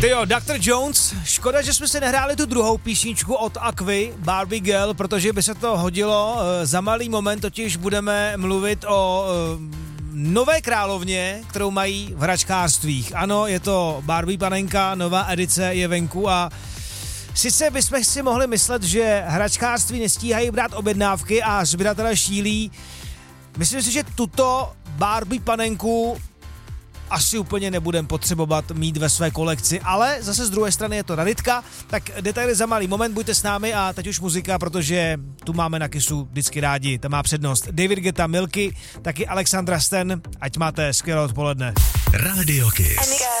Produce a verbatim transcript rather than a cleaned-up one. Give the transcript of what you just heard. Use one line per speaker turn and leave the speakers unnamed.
Tyjo, doktor Jones, škoda, že jsme si nehráli tu druhou písničku od Aquy, Barbie Girl, protože by se to hodilo. Za malý moment totiž budeme mluvit o nové královně, kterou mají v hračkářstvích. Ano, je to Barbie panenka, nová edice je venku a sice bychom si mohli myslet, že hračkářství nestíhají brát objednávky a sběratelé šílí. Myslím si, že tuto Barbie panenku asi úplně nebudem potřebovat mít ve své kolekci, ale zase z druhé strany je to raritka, tak detaily za malý moment, buďte s námi a teď už muzika, protože tu máme na Kissu vždycky rádi, ta má přednost. David Guetta, Milky, taky Alexandra Stan, ať máte skvělé odpoledne.
Radio Kiss.